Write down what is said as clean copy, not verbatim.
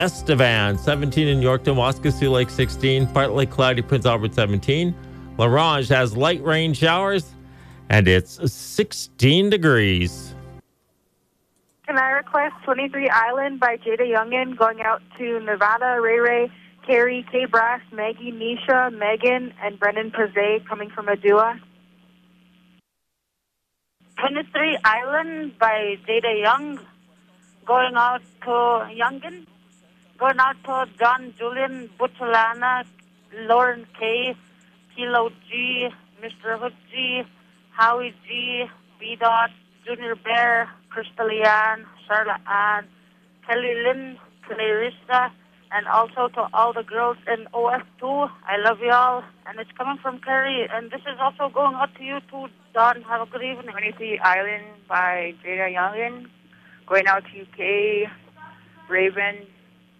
Estevan, 17 in Yorkton, Waskesiu Lake, 16, partly cloudy, Prince Albert, 17. La Ronge has light rain showers, and it's 16 degrees. Can I request 23 Island by Jada Youngin going out to Nevada, Ray Ray, Carrie, K Brass, Maggie, Nisha, Megan, and Brendan Pazay coming from Adua? 23 Island by Jada Young going out to Youngin, going out to John Julian, Butchalana, Lauren K, Kilo G, Mr. Hood G, Howie G, B. Dot, Junior Bear, Crystallian, Charlotte Ann, Kelly Lynn, Clarissa, and also to all the girls in OF2. I love y'all, and it's coming from Kerry, and this is also going out to you too, Don. Have a good evening. 23 Island by Jada Youngin going out to UK, Raven,